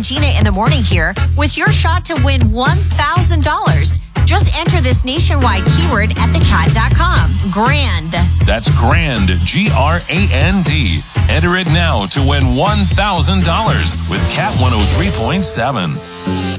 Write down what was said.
and Gina in the morning here with your shot to win $1,000. Just enter this nationwide keyword at thecat.com. Grand. That's grand, G-R-A-N-D. Enter it now to win $1,000 with Cat 103.7.